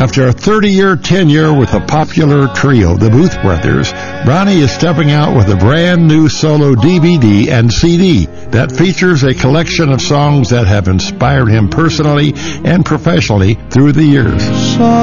After a 30-year tenure with the popular trio, the Booth Brothers, Ronnie is stepping out with a brand new solo DVD and CD that features a collection of songs that have inspired him personally and professionally through the years.